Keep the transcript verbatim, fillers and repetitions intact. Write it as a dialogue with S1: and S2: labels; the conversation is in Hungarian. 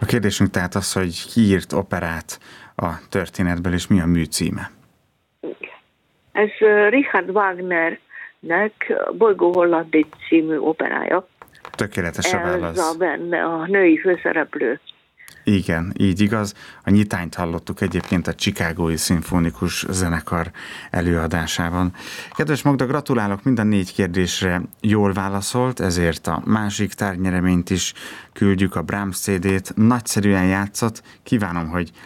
S1: kérdésünk tehát az, hogy ki írt operát a történetből, és mi a mű címe?
S2: Ez Richard Wagnernek Bolygó Hollandit című operája.
S1: Tökéletes a válasz.
S2: Ez a benne a női főszereplő.
S1: Igen, így igaz. A nyitányt hallottuk egyébként a Chicagói Szimfonikus Zenekar előadásában. Kedves Magda, gratulálok, mind a négy kérdésre jól válaszolt, ezért a másik tárgynyereményt is küldjük, a Brahms cé dét. Nagyszerűen játszott. Kívánom, hogy